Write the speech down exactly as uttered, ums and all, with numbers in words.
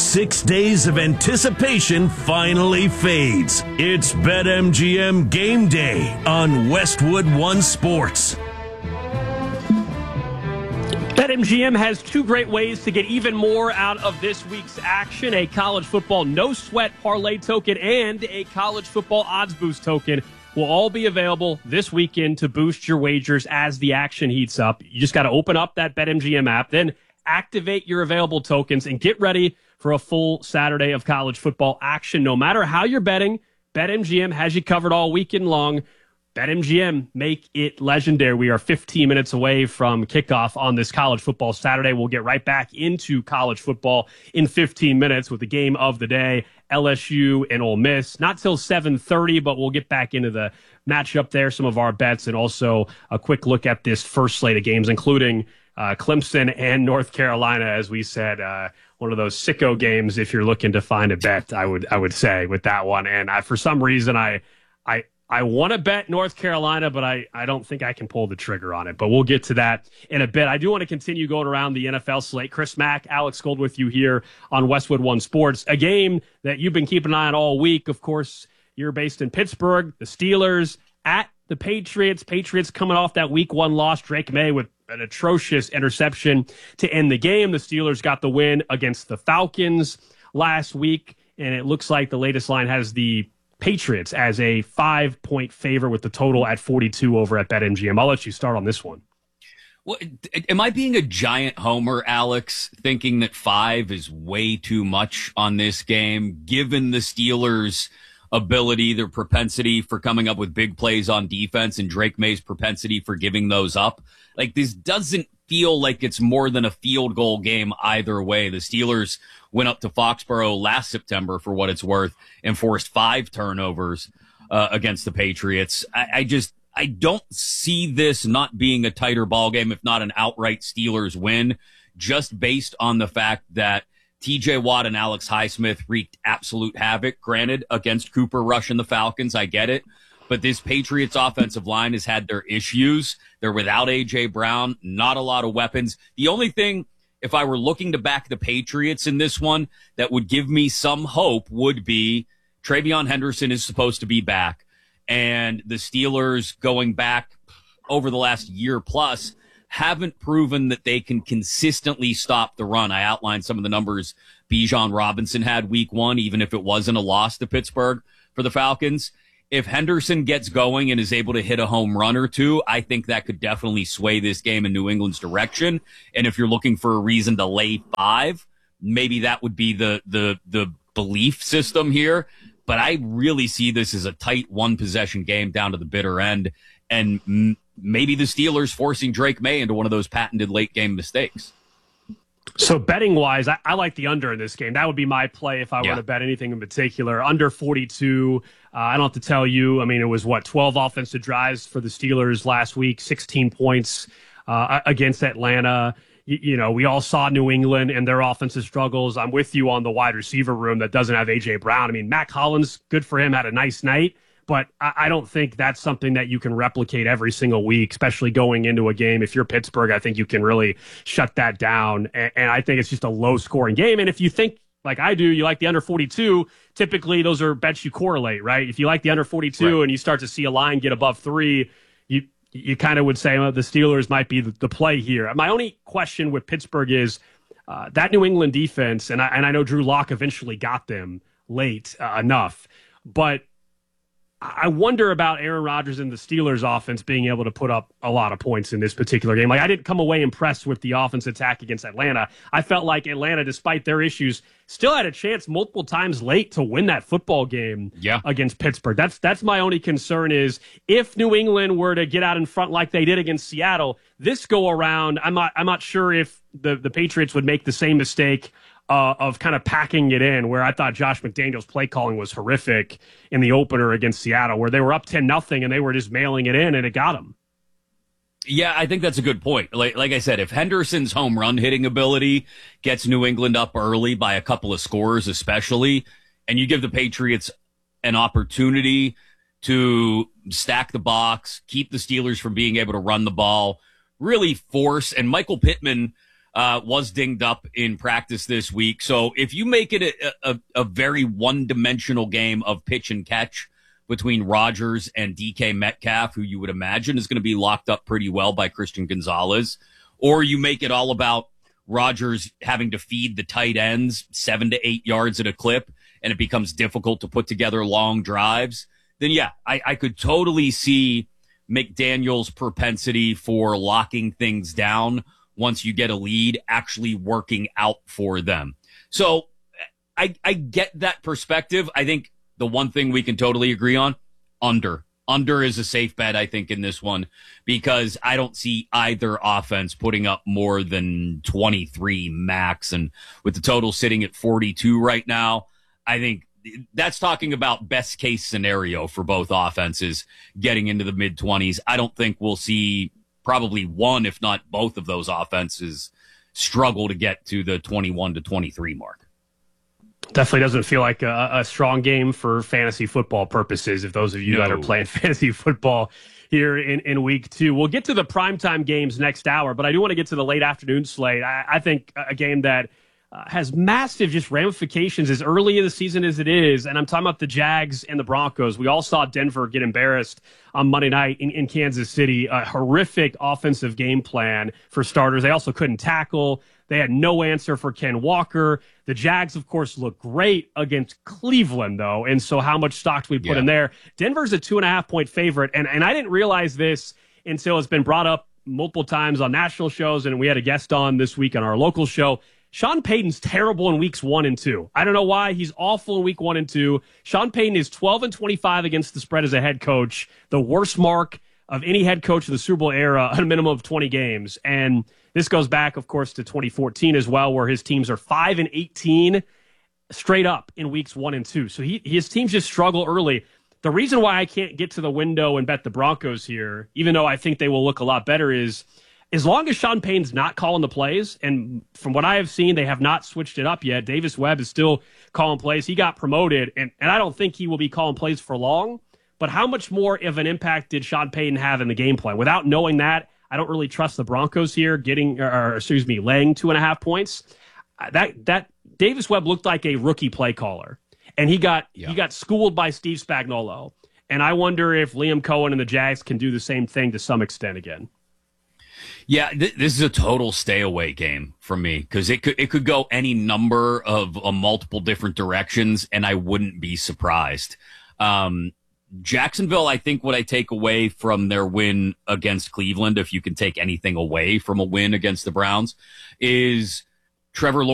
Six days of anticipation finally fades. It's BetMGM Game Day on Westwood One Sports. BetMGM has two great ways to get even more out of this week's action: a college football no-sweat parlay token and a college football odds boost token will all be available this weekend to boost your wagers as the action heats up. You just got to open up that BetMGM app, then activate your available tokens, and get ready for a full Saturday of college football action. No matter how you're betting, BetMGM has you covered all weekend long. BetMGM, make it legendary. We are fifteen minutes away from kickoff on this college football Saturday. We'll get right back into college football in fifteen minutes with the game of the day, L S U and Ole Miss. Not till seven thirty, but we'll get back into the matchup there, some of our bets, and also a quick look at this first slate of games, including uh, Clemson and North Carolina, as we said, uh, one of those sicko games if you're looking to find a bet, I would I would say, with that one. And I, for some reason, I I I want to bet North Carolina, but I, I don't think I can pull the trigger on it. But we'll get to that in a bit. I do want to continue going around the N F L slate. Chris Mack, Alex Gold with you here on Westwood One Sports. A game that you've been keeping an eye on all week. Of course, you're based in Pittsburgh. The Steelers at the Patriots. Patriots coming off that week one loss. Drake May with an atrocious interception to end the game. The Steelers got the win against the Falcons last week, and it looks like the latest line has the Patriots as a five-point favorite with the total at forty-two over at BetMGM. I'll let you start on this one. Well, am I being a giant homer, Alex, thinking that five is way too much on this game, given the Steelers' ability, their propensity for coming up with big plays on defense, and Drake May's propensity for giving those up? Like, this doesn't feel like it's more than a field goal game either way. The Steelers went up to Foxborough last September, for what it's worth, and forced five turnovers uh, against the Patriots. I, I just, I don't see this not being a tighter ball game, if not an outright Steelers win, just based on the fact that T J Watt and Alex Highsmith wreaked absolute havoc, granted, against Cooper Rush and the Falcons. I get it. But this Patriots offensive line has had their issues. They're without A J Brown, not a lot of weapons. The only thing, if I were looking to back the Patriots in this one, that would give me some hope would be TreVeyon Henderson is supposed to be back. And the Steelers, going back over the last year plus, haven't proven that they can consistently stop the run. I outlined some of the numbers Bijan Robinson had week one, even if it wasn't a loss to Pittsburgh for the Falcons. If Henderson gets going and is able to hit a home run or two, I think that could definitely sway this game in New England's direction. And if you're looking for a reason to lay five, maybe that would be the the the belief system here. But I really see this as a tight one-possession game down to the bitter end, and m- maybe the Steelers forcing Drake May into one of those patented late-game mistakes. So betting-wise, I, I like the under in this game. That would be my play if I yeah. were to bet anything in particular. Under forty-two, uh, I don't have to tell you. I mean, it was, what, twelve offensive drives for the Steelers last week, sixteen points uh, against Atlanta. You, you know, we all saw New England and their offensive struggles. I'm with you on the wide receiver room that doesn't have A J Brown. I mean, Matt Collins, good for him, had a nice night. But I don't think that's something that you can replicate every single week, especially going into a game. If you're Pittsburgh, I think you can really shut that down. And, and I think it's just a low-scoring game. And if you think, like I do, you like the under forty-two, typically those are bets you correlate, right? If you like the under forty-two right, and you start to see a line get above three, you you kind of would say, well, the Steelers might be the, the play here. My only question with Pittsburgh is uh, that New England defense, and I, and I know Drew Lock eventually got them late uh, enough, but I wonder about Aaron Rodgers and the Steelers offense being able to put up a lot of points in this particular game. Like, I didn't come away impressed with the offense attack against Atlanta. I felt like Atlanta, despite their issues, still had a chance multiple times late to win that football game yeah. against Pittsburgh. That's that's my only concern is if New England were to get out in front like they did against Seattle, this go around, I'm not I'm not sure if the, the Patriots would make the same mistake Uh, of kind of packing it in, where I thought Josh McDaniels' play calling was horrific in the opener against Seattle, where they were up ten nothing and they were just mailing it in and it got them. Yeah, I think that's a good point. Like, like I said, if Henderson's home run hitting ability gets New England up early by a couple of scores especially, and you give the Patriots an opportunity to stack the box, keep the Steelers from being able to run the ball, really force, and Michael Pittman, uh, was dinged up in practice this week. So if you make it a, a, a very one-dimensional game of pitch and catch between Rodgers and D K Metcalf, who you would imagine is going to be locked up pretty well by Christian Gonzalez, or you make it all about Rodgers having to feed the tight ends seven to eight yards at a clip, and it becomes difficult to put together long drives, then yeah, I, I could totally see McDaniel's propensity for locking things down once you get a lead actually working out for them. So I, I get that perspective. I think the one thing we can totally agree on, under. Under is a safe bet, I think, in this one, because I don't see either offense putting up more than twenty-three max. And with the total sitting at forty-two right now, I think that's talking about best case scenario for both offenses getting into the mid twenties. I don't think we'll see probably one, if not both of those offenses struggle to get to the twenty-one to twenty-three mark. Definitely doesn't feel like a, a strong game for fantasy football purposes, if those of you no. that are playing fantasy football here in, in week two. We'll get to the primetime games next hour, but I do want to get to the late afternoon slate. I, I think a game that uh, has massive just ramifications as early in the season as it is, and I'm talking about the Jags and the Broncos. We all saw Denver get embarrassed on Monday night in, in Kansas City. A horrific offensive game plan for starters. They also couldn't tackle. They had no answer for Ken Walker. The Jags, of course, look great against Cleveland, though, and so how much stock do we put yeah. in there? Denver's a two-and-a-half-point favorite, and, and I didn't realize this until it's been brought up multiple times on national shows, and we had a guest on this week on our local show. Sean Payton's terrible in weeks one and two. I don't know why. He's awful in week one and two. Sean Payton is twelve and twenty-five against the spread as a head coach, the worst mark of any head coach of the Super Bowl era on a minimum of twenty games. And this goes back, of course, to twenty fourteen as well, where his teams are five and eighteen straight up in weeks one and two. So he, his teams just struggle early. The reason why I can't get to the window and bet the Broncos here, even though I think they will look a lot better, is as long as Sean Payton's not calling the plays, and from what I have seen, they have not switched it up yet. Davis Webb is still calling plays. He got promoted, and, and I don't think he will be calling plays for long. But how much more of an impact did Sean Payton have in the game plan? Without knowing that, I don't really trust the Broncos here getting, or excuse me, laying two and a half points. That that Davis Webb looked like a rookie play caller, and he got yeah. he got schooled by Steve Spagnuolo. And I wonder if Liam Cohen and the Jags can do the same thing to some extent again. Yeah, th- this is a total stay away game for me, because it could it could go any number of uh, multiple different directions, and I wouldn't be surprised. Um, Jacksonville, I think what I take away from their win against Cleveland, if you can take anything away from a win against the Browns, is Trevor Lawrence